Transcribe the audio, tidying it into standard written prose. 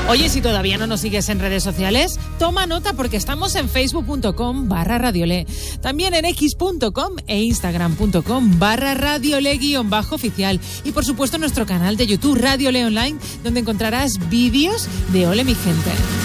Oye, si todavía no nos sigues en redes sociales, toma nota porque estamos en facebook.com/radiole, también en x.com e instagram.com/radiole_oficial y por supuesto nuestro canal de YouTube Radiole Online, donde encontrarás vídeos de Ole mi gente.